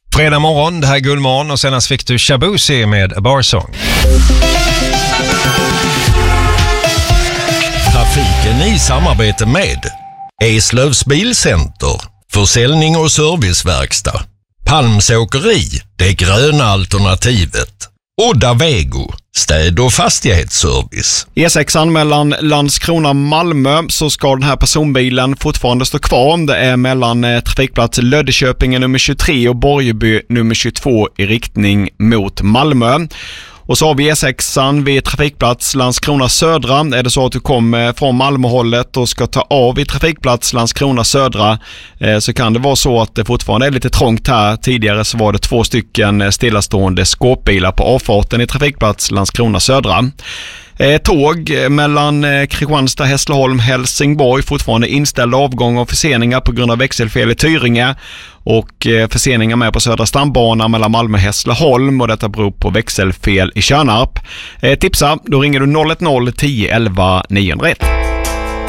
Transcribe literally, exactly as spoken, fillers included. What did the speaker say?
Fredag morgon, det här är Gullmorgon och senast fick du Shabuzi med A Bar Song. Trafiken i samarbete med Eslövs Bilcenter, försäljning och serviceverkstad, Palms åkeri, det gröna alternativet, Odda Vego, städ- och fastighetsservice. E sex mellan Landskrona och Malmö så ska den här personbilen fortfarande stå kvar. Det är mellan eh, trafikplats Löddeköpingen nummer tjugotre och Borgeby nummer tjugotvå i riktning mot Malmö. Och så har vi E sex vid trafikplats Landskrona södra. Är det så att du kommer från Malmöhållet och ska ta av i trafikplats Landskrona södra eh, så kan det vara så att det fortfarande är lite trångt här. Tidigare så var det två stycken stillastående skåpbilar på avfarten i trafikplats Landskrona södra. Eh, tåg mellan eh, Kristianstad, Hässleholm, Helsingborg, fortfarande inställda avgångar och förseningar på grund av växelfel i Tyringe och eh, förseningar med på Södra stambanan mellan Malmö och Hässleholm, och detta beror på växelfel i Tjörnarp. Eh, tipsa, då ringer du noll ett noll tio elva niohundraett.